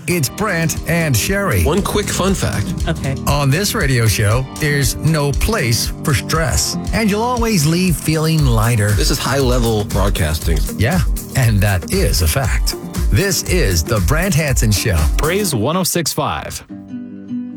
it's Brant and Sherry. One quick fun fact. Okay. On this radio show, there's no place for stress, and you'll always leave feeling lighter. This is high-level broadcasting. Yeah, and that is a fact. This is the Brant Hansen Show. Praise 106.5.